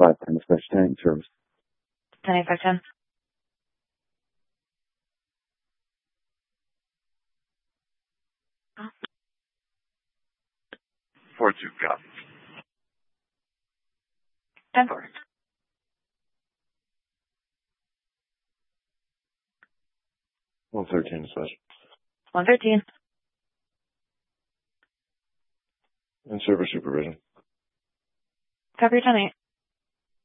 510 dispatch 10 service. 10-8-5-10. 4-2, copy. 10-4. 113 dispatch. 113. In service supervision. Copy 10-8.